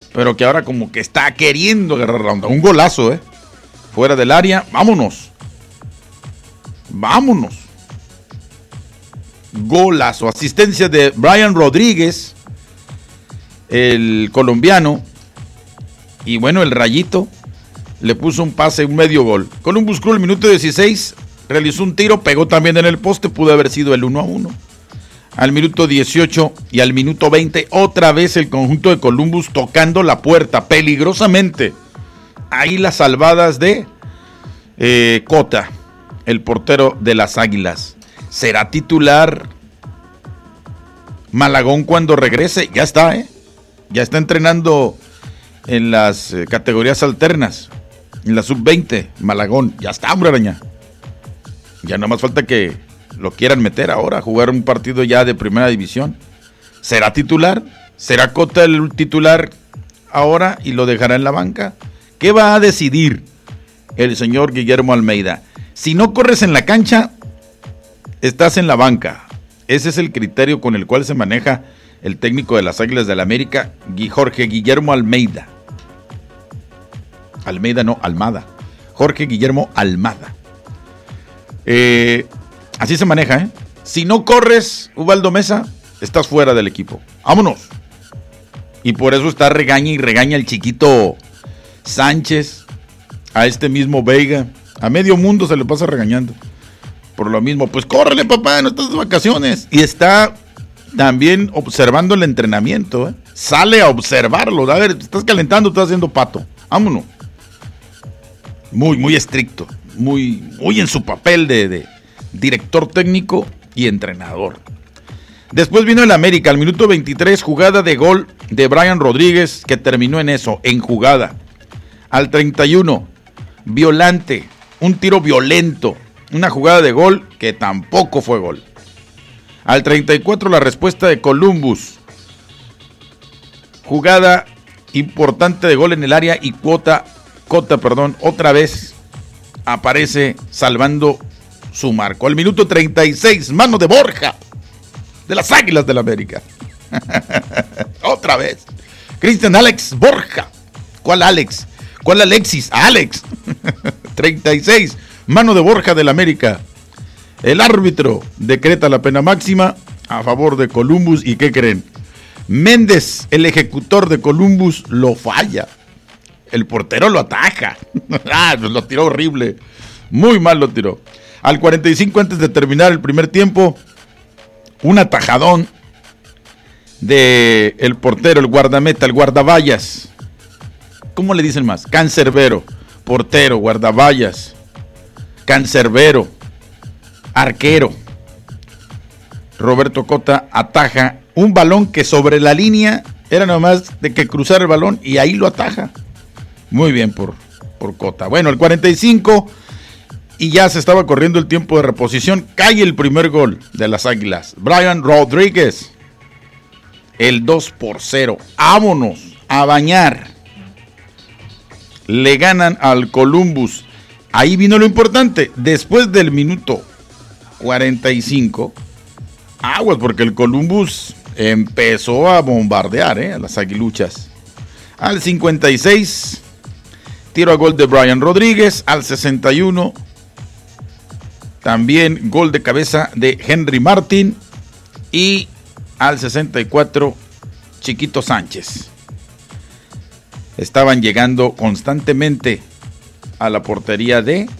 pero que ahora como que está queriendo agarrar la onda. Un golazo, fuera del área, vámonos. Golazo, asistencia de Brian Rodríguez, el colombiano, y bueno, el Rayito le puso un pase, un medio gol. Columbus Crew, el minuto 16, realizó un tiro, pegó también en el poste, pudo haber sido el 1-1. Al minuto 18 y al minuto 20, otra vez el conjunto de Columbus tocando la puerta, peligrosamente. Ahí las salvadas de Cota, el portero de las Águilas. ¿Será titular Malagón cuando regrese? Ya está, ya está entrenando en las categorías alternas, en la sub-20, Malagón. Ya está, hombre araña. Ya no más falta que lo quieran meter ahora, jugar un partido ya de primera división. ¿Será titular? ¿Será Cota el titular ahora y lo dejará en la banca? ¿Qué va a decidir el señor Guillermo Almeida? Si no corres en la cancha, estás en la banca. Ese es el criterio con el cual se maneja el técnico de las Águilas del la América, Jorge Guillermo Almeida. Almada. Jorge Guillermo Almada. Así se maneja, Si no corres, Ubaldo Mesa, estás fuera del equipo. ¡Vámonos! Y por eso está regaña y regaña el chiquito Sánchez, a este mismo Veiga. A medio mundo se le pasa regañando. Por lo mismo, pues córrele, papá, no estás de vacaciones. Y está también observando el entrenamiento, Sale a observarlo. A ver, estás calentando, estás haciendo pato. Vámonos. Muy estricto. Muy en su papel de director técnico y entrenador. Después vino el América, al minuto 23, jugada de gol de Brian Rodríguez, que terminó en eso, en jugada. Al 31, violante, un tiro violento, una jugada de gol que tampoco fue gol. Al 34, la respuesta de Columbus, jugada importante de gol en el área y Cota, otra vez aparece salvando su marco. Al minuto 36, mano de Borja, de las Águilas del la América. Otra vez. Cristian Alex Borja. ¿Cuál Alex? ¿Cuál Alexis? Alex. 36, mano de Borja del América. El árbitro decreta la pena máxima a favor de Columbus. ¿Y qué creen? Méndez, el ejecutor de Columbus, lo falla. El portero lo ataja. Lo tiró horrible. Muy mal lo tiró. Al 45, antes de terminar el primer tiempo, un atajadón de el portero, el guardameta, el guardaballas. ¿Cómo le dicen más? Cancerbero, portero, guardaballas, cancerbero, arquero. Roberto Cota ataja un balón que sobre la línea era nomás de que cruzar el balón y ahí lo ataja. Muy bien por Cota. Bueno, el 45 y ya se estaba corriendo el tiempo de reposición. Cae el primer gol de las Águilas. Brian Rodríguez. El 2-0. Vámonos a bañar. Le ganan al Columbus. Ahí vino lo importante. Después del minuto 45. Aguas, porque el Columbus empezó a bombardear a las aguiluchas. Al 56. Tiro a gol de Brian Rodríguez. Al 61. También gol de cabeza de Henry Martin. Y al 64, Chiquito Sánchez. Estaban llegando constantemente a la portería de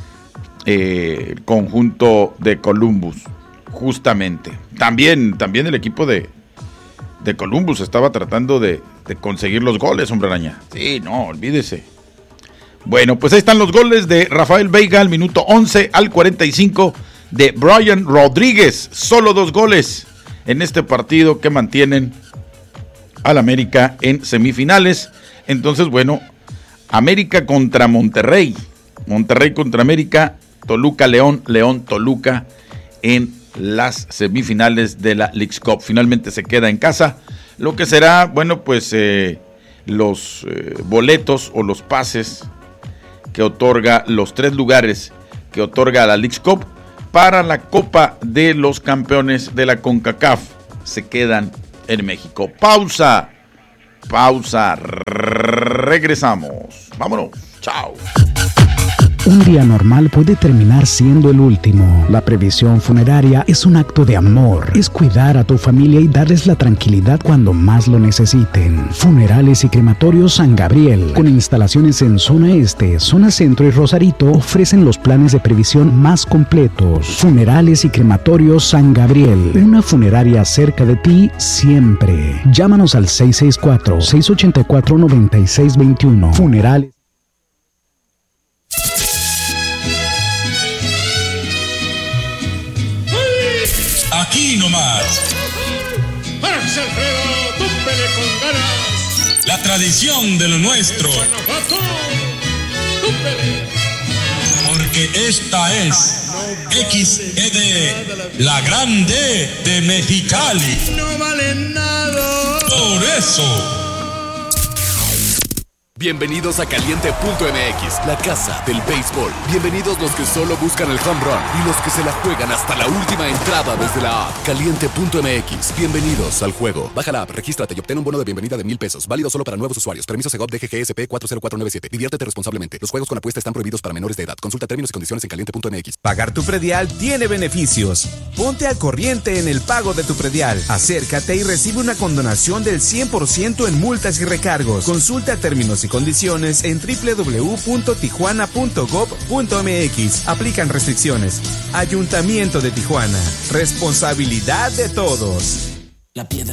conjunto de Columbus. Justamente. También el equipo de Columbus estaba tratando de conseguir los goles, hombre araña. Sí, no, olvídese. Bueno, pues ahí están los goles de Rafael Veiga al minuto 11, al 45 de Brian Rodríguez. Solo 2 goles en este partido que mantienen al América en semifinales. Entonces, bueno, América contra Monterrey. Monterrey contra América, Toluca, León, Toluca en las semifinales de la Leagues Cup. Finalmente se queda en casa. Lo que será, bueno, pues los boletos o los pases que otorga, los 3 lugares que otorga la Leagues Cup para la Copa de los Campeones de la CONCACAF se quedan en México. Pausa. regresamos. Vámonos. Chao. Un día normal puede terminar siendo el último. La previsión funeraria es un acto de amor. Es cuidar a tu familia y darles la tranquilidad cuando más lo necesiten. Funerales y Crematorios San Gabriel, con instalaciones en Zona Este, Zona Centro y Rosarito, ofrecen los planes de previsión más completos. Funerales y Crematorios San Gabriel, una funeraria cerca de ti siempre. Llámanos al 664-684-9621. Funerales. Aquí nomás. ¡Párase, Alfredo! ¡Túmpele con ganas! La tradición de lo nuestro. ¡Túmpele! Porque esta es XED, la grande de Mexicali. ¡No vale nada! Por eso. Bienvenidos a Caliente.mx, la casa del béisbol. Bienvenidos los que solo buscan el home run y los que se la juegan hasta la última entrada desde la app. Caliente.mx, bienvenidos al juego. Baja la app, regístrate y obtén un bono de bienvenida de $1,000. Válido solo para nuevos usuarios. Permiso Segov DGGSP 40497. Diviértete responsablemente. Los juegos con apuesta están prohibidos para menores de edad. Consulta términos y condiciones en Caliente.mx. Pagar tu predial tiene beneficios. Ponte al corriente en el pago de tu predial. Acércate y recibe una condonación del 100% en multas y recargos. Consulta términos y condiciones en www.tijuana.gov.mx. Aplican restricciones. Ayuntamiento de Tijuana. Responsabilidad de todos. La piedra